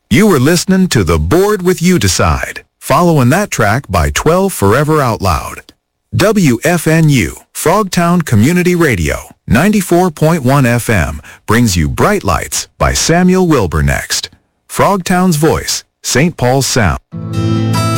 You were listening to The Board with You Decide, following that track by 12 Forever Out Loud. WFNU, Frogtown Community Radio, 94.1 FM, brings you Bright Lights by Samuel Wilbur next. Frogtown's voice, St. Paul's sound.